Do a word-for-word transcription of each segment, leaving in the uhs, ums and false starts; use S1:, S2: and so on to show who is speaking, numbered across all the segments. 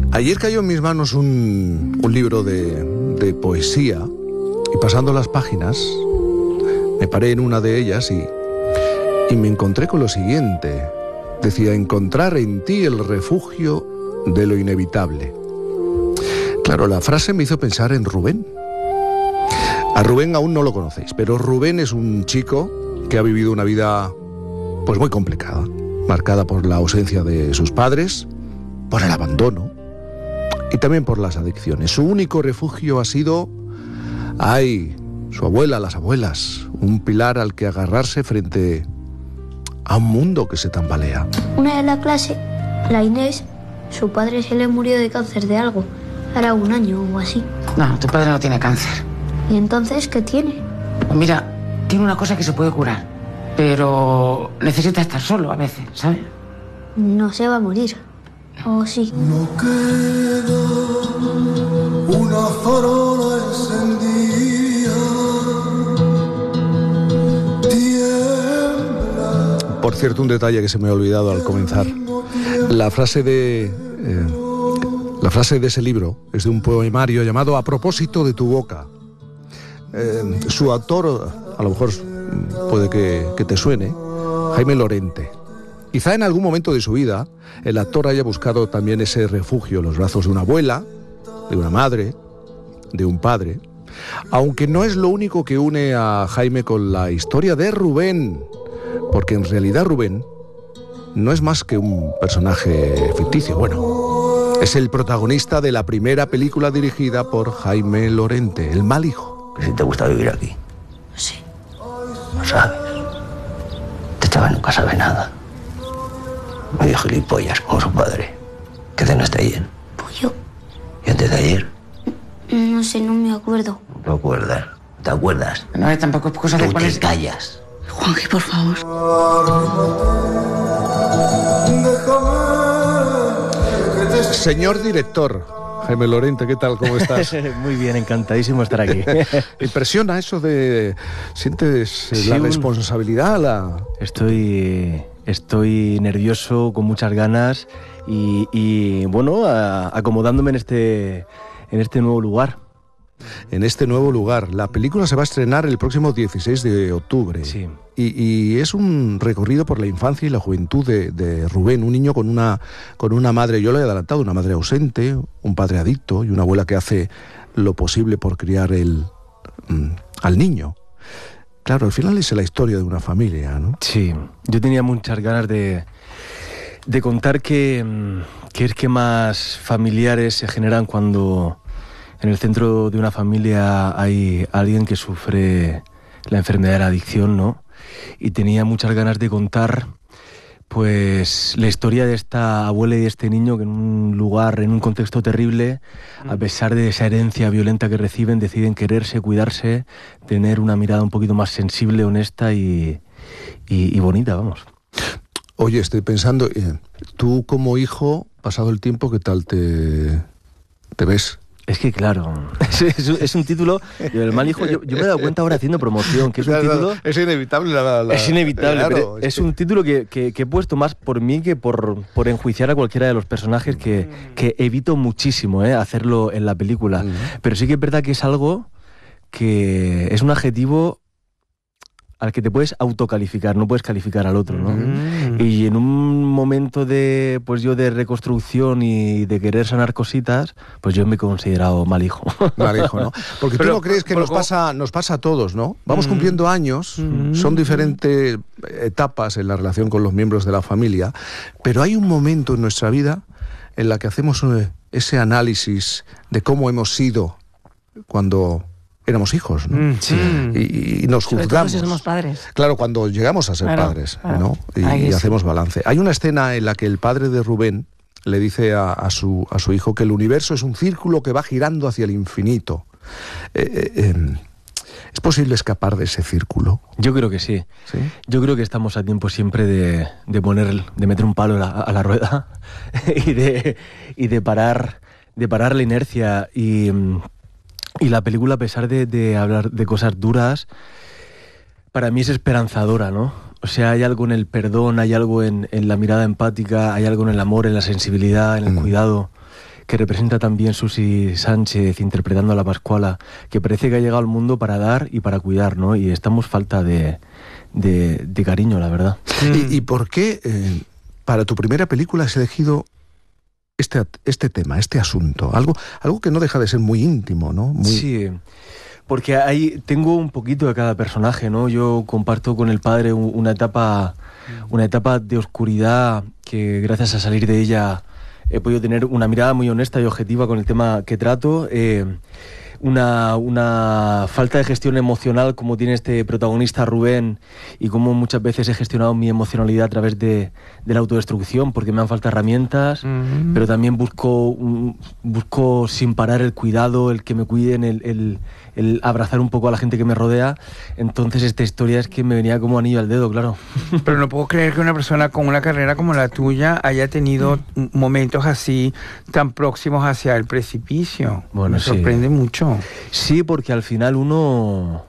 S1: Ayer cayó en mis manos un, un libro de, de poesía y pasando las páginas me paré en una de ellas y, y me encontré con lo siguiente. Decía, encontrar en ti el refugio de lo inevitable. Claro, la frase me hizo pensar en Rubén. A Rubén aún no lo conocéis, pero Rubén es un chico que ha vivido una vida pues muy complicada, marcada por la ausencia de sus padres, por el abandono y también por las adicciones. Su único refugio ha sido, ay, su abuela, las abuelas, un pilar al que agarrarse frente a un mundo que se tambalea.
S2: Una de la clase, la Inés, su padre se le murió de cáncer de algo, hará un año o así.
S3: No, tu padre no tiene cáncer.
S2: ¿Y entonces qué tiene?
S3: Pues mira, tiene una cosa que se puede curar, pero necesita estar solo a veces, ¿sabes?
S2: No se va a morir. ¿O sí?
S4: No queda una farola encendida. Tiembla.
S1: Por cierto, un detalle que se me ha olvidado al comenzar. La frase de... Eh, la frase de ese libro es de un poemario llamado A propósito de tu boca. Eh, su autor, a lo mejor puede que, que te suene, Jaime Lorente. Quizá en algún momento de su vida el actor haya buscado también ese refugio en los brazos de una abuela, de una madre, de un padre, aunque no es lo único que une a Jaime con la historia de Rubén, porque en realidad Rubén no es más que un personaje ficticio. Bueno, es el protagonista de la primera película dirigida por Jaime Lorente, El mal hijo.
S5: ¿Que si te gusta vivir aquí?
S2: Sí.
S5: No sabes. Este chaval nunca sabe nada. Medio gilipollas como su padre. ¿Qué cenaste ayer?
S2: Pollo.
S5: ¿Y antes de ayer?
S2: No sé, no me acuerdo.
S5: ¿No te acuerdas? ¿Te acuerdas?
S3: No, tampoco es cosa de
S5: Tú
S3: poner...
S5: te callas.
S3: Juanji, por favor.
S1: Señor director, Jaime Lorente, ¿qué tal? ¿Cómo estás?
S6: Muy bien, encantadísimo de estar aquí.
S1: ¿Te impresiona eso de... sientes
S6: Sí,
S1: la
S6: un-
S1: responsabilidad? La...
S6: Estoy, estoy nervioso, con muchas ganas y, y, bueno, a- acomodándome en este, en este nuevo lugar.
S1: En este nuevo lugar. La película se va a estrenar el próximo dieciséis de octubre.
S6: Sí.
S1: Y, y es un recorrido por la infancia y la juventud de, de Rubén, un niño con una, con una madre, yo lo he adelantado, una madre ausente, un padre adicto y una abuela que hace lo posible por criar el, mm, al niño. Claro, al final es la historia de una familia, ¿no?
S6: Sí, yo tenía muchas ganas de, de contar que, mm, que es que más familiares se generan cuando en el centro de una familia hay alguien que sufre la enfermedad de la adicción, ¿no? Y tenía muchas ganas de contar, pues, la historia de esta abuela y de este niño que en un lugar, en un contexto terrible, a pesar de esa herencia violenta que reciben, deciden quererse, cuidarse, tener una mirada un poquito más sensible, honesta y, y, y bonita, vamos.
S1: Oye, estoy pensando, eh, tú como hijo, pasado el tiempo, ¿qué tal te, te ves?
S6: Es que claro, es, es, es un título, yo, El mal hijo, yo, yo me he dado cuenta ahora haciendo promoción, que es un
S1: Claro,
S6: título...
S1: es inevitable. La, la-
S6: Es inevitable,
S1: claro,
S6: pero
S1: es
S6: es
S1: que-
S6: un título que, que, que he puesto más por mí que por, por enjuiciar a cualquiera de los personajes, que, que evito muchísimo eh, hacerlo en la película.
S1: Ujú.
S6: Pero sí que es verdad que es algo que es un adjetivo al que te puedes autocalificar, no puedes calificar al otro, ¿no?
S1: Mm.
S6: Y en un momento de, pues yo de reconstrucción y de querer sanar cositas, pues yo me he considerado mal hijo.
S1: Mal hijo, ¿no? Porque
S6: Pero-
S1: tú no crees que
S6: pero
S1: nos
S6: como-
S1: pasa, nos pasa a todos, ¿no? Vamos
S6: Mm.
S1: cumpliendo años,
S6: Mm.
S1: son diferentes etapas en la relación con los miembros de la familia, pero hay un momento en nuestra vida en la que hacemos eh, ese análisis de cómo hemos sido cuando éramos hijos, ¿no?
S6: Sí.
S1: Y, y nos
S7: Sobre todo
S1: juzgamos.
S7: si somos padres.
S1: Claro, cuando llegamos a ser
S7: Claro,
S1: padres,
S7: claro.
S1: ¿no? Y,
S7: Ahí
S1: y
S7: sí.
S1: hacemos balance. Hay una escena en la que el padre de Rubén le dice a, a, su, a su hijo que el universo es un círculo que va girando hacia el infinito. Eh, eh, eh, ¿Es posible escapar de ese círculo?
S6: Yo creo que sí.
S1: ¿Sí?
S6: Yo creo que estamos a tiempo siempre de, de poner, de meter un palo a la, a la rueda y de, y de parar, de parar la inercia. Y, y la película, a pesar de, de hablar de cosas duras, para mí es esperanzadora, ¿no? O sea, hay algo en el perdón, hay algo en, en la mirada empática, hay algo en el amor, en la sensibilidad, en el
S1: Mm.
S6: cuidado, que representa también Susi Sánchez interpretando a la Pascuala, que parece que ha llegado al mundo para dar y para cuidar, ¿no? Y estamos falta de, de, de cariño, la verdad.
S1: ¿Y, y por qué eh, para tu primera película has elegido este, este tema, este asunto? Algo, algo que no deja de ser muy íntimo, ¿no? Muy...
S6: Sí, porque ahí tengo un poquito de cada personaje, ¿no? Yo comparto con el padre una etapa, una etapa de oscuridad que gracias a salir de ella he podido tener una mirada muy honesta y objetiva con el tema que trato. Eh, una, una falta de gestión emocional como tiene este protagonista Rubén, y como muchas veces he gestionado mi emocionalidad a través de, de la autodestrucción, porque me han faltado herramientas, uh-huh. pero también busco, un, busco sin parar el cuidado, el que me cuiden, el, el, el abrazar un poco a la gente que me rodea. Entonces esta historia es que me venía como anillo al dedo, claro.
S7: Pero no puedo creer que una persona con una carrera como la tuya haya tenido mm. momentos así tan próximos hacia el precipicio. Bueno, me sorprende sí. mucho.
S6: Sí, porque al final uno...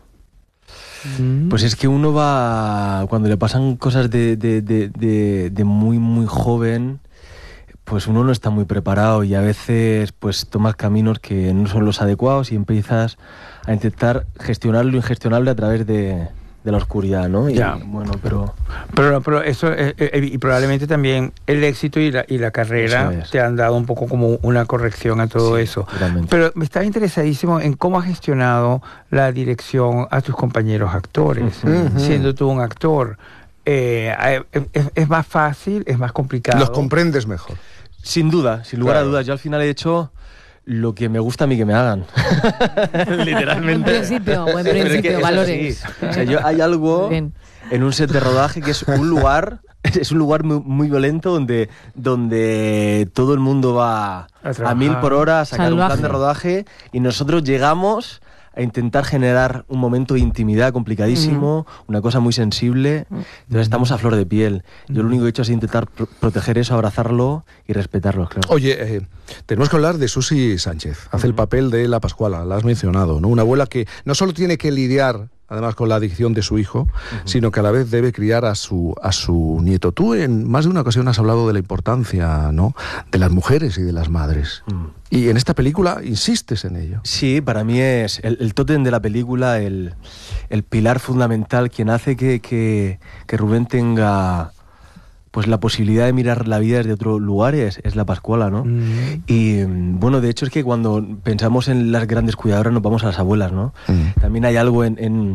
S6: Mm. Pues es que uno va... Cuando le pasan cosas de, de, de, de, de muy, muy joven, pues uno no está muy preparado y a veces pues tomas caminos que no son los adecuados y empiezas a intentar gestionar lo ingestionable a través de... de la oscuridad, ¿no? Y,
S7: ya.
S6: Bueno, pero...
S7: Pero, pero eso, eh, eh, y probablemente también el éxito y la, y la carrera es. te han dado un poco como una corrección a todo sí, eso. Totalmente. Pero me estaba interesadísimo en cómo has gestionado la dirección a tus compañeros actores, uh-huh. siendo tú un actor. Eh, es, es más fácil, es más complicado.
S1: Los comprendes mejor.
S6: Sin duda, sin lugar claro. a dudas. Yo al final he hecho... lo que me gusta a mí que me hagan. Literalmente.
S8: Buen principio, buen principio, es valores.
S6: O sea, yo, hay algo en un set de rodaje que es un lugar, es un lugar muy, muy violento donde, donde todo el mundo va a, a mil por hora a sacar Salvaje. un plan de rodaje y nosotros llegamos a intentar generar un momento de intimidad complicadísimo, mm. una cosa muy sensible. Entonces estamos a flor de piel. Yo lo único que he hecho es intentar pro- proteger eso, abrazarlo y respetarlo, claro.
S1: Oye, eh, tenemos que hablar de Susi Sánchez. Hace mm. el papel de la Pascuala, la has mencionado, ¿no? Una abuela que no solo tiene que lidiar además con la adicción de su hijo, uh-huh. sino que a la vez debe criar a su, a su nieto. Tú en más de una ocasión has hablado de la importancia, ¿no?, de las mujeres y de las madres. Uh-huh. Y en esta película insistes en ello.
S6: Sí, para mí es el, el tótem de la película, el, el pilar fundamental, quien hace que, que, que Rubén tenga... pues la posibilidad de mirar la vida desde otro lugar es, es la Pascuala, ¿no? Mm. Y bueno, de hecho es que cuando pensamos en las grandes cuidadoras nos vamos a las abuelas, ¿no? Mm. También hay algo en, en,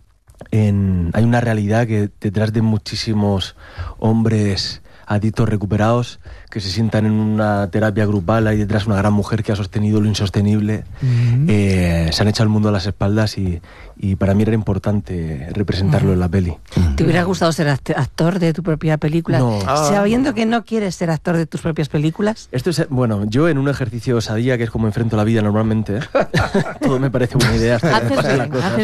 S6: en... hay una realidad que detrás de muchísimos hombres adictos recuperados que se sientan en una terapia grupal, hay detrás una gran mujer que ha sostenido lo insostenible, mm. eh, se han echado el mundo a las espaldas y, y para mí era importante representarlo mm. en la peli.
S8: ¿Te hubiera gustado ser actor de tu propia película?
S6: No.
S8: Ah. Sabiendo que no quieres ser actor de tus propias películas.
S6: Esto es, bueno, yo en un ejercicio de osadía, que es como enfrento la vida normalmente, todo me parece buena idea hasta que pase la cosa.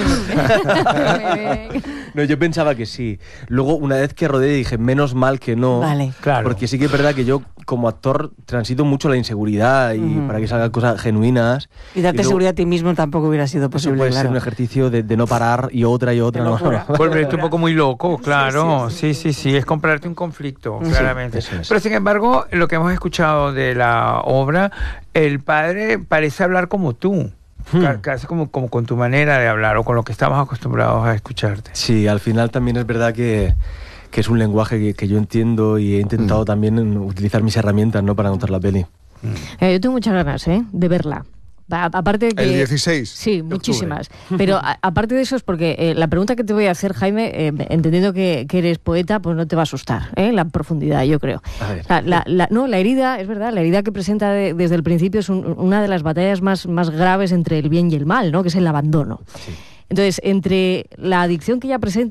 S6: No, yo pensaba que sí. Luego, una vez que rodé, dije, menos mal que no.
S8: Vale.
S6: Claro. Porque sí que es verdad que yo, como actor, transito mucho la inseguridad y uh-huh. para que salgan cosas genuinas.
S8: Y darte y luego, seguridad a ti mismo tampoco hubiera sido posible.
S6: Eso puede
S8: claro.
S6: ser un ejercicio de, de no parar y otra y otra. No, no.
S7: Volverte un poco muy loco, claro. Sí, sí, sí, sí. sí. Es comprarte un conflicto, sí, claramente. Es. Pero sin embargo, lo que hemos escuchado de la obra, el padre parece hablar como tú. Hmm. Casi como, como con tu manera de hablar o con lo que estamos acostumbrados a escucharte.
S6: Sí, al final también es verdad que, que es un lenguaje que, que yo entiendo y he intentado mm. también utilizar mis herramientas, ¿no?, para contar la peli.
S8: Mm. Eh, yo tengo muchas ganas, ¿eh?, de verla. A, aparte de que,
S1: el dieciséis.
S8: Sí, muchísimas. Pero a, aparte de eso es porque eh, la pregunta que te voy a hacer, Jaime, eh, entendiendo que, que eres poeta, pues no te va a asustar, ¿eh?, la profundidad, yo creo. La, la, la, no, la herida, es verdad, la herida que presenta de, desde el principio es un, una de las batallas más, más graves entre el bien y el mal, ¿no?, que es el abandono. Sí. Entonces, entre la adicción que ella presenta